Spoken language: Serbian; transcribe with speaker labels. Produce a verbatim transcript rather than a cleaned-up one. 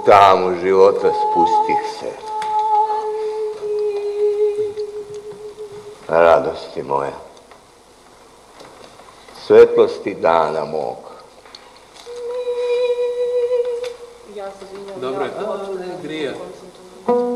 Speaker 1: tamu života spustih se. Radosti moja, svetlosti dana mog.
Speaker 2: Dobro je, a ne grija.